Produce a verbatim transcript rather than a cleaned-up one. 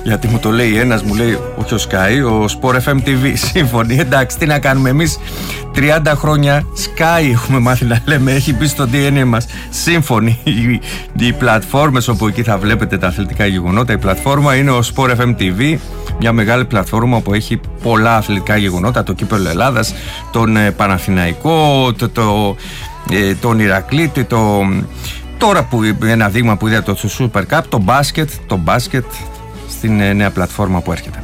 Γιατί μου το λέει ένας, μου λέει, όχι ο Sky, ο Sport εφ εμ τι βι. Σύμφωνοι, εντάξει, τι να κάνουμε εμείς. τριάντα χρόνια Sky έχουμε μάθει να λέμε, έχει μπει στο ντι εν έι μας. Σύμφωνοι, οι, οι πλατφόρμες όπου εκεί θα βλέπετε τα αθλητικά γεγονότα. Η πλατφόρμα είναι ο Sport εφ εμ τι βι, μια μεγάλη πλατφόρμα που έχει πολλά αθλητικά γεγονότα, το Κύπελλο Ελλάδας, τον ε, Παναθηναϊκό, το, το, ε, τον Ηρακλή, το, τώρα που ένα δείγμα που είδα το Super Cup, το μπάσκετ, το μπάσκετ στην ε, νέα πλατφόρμα που έρχεται.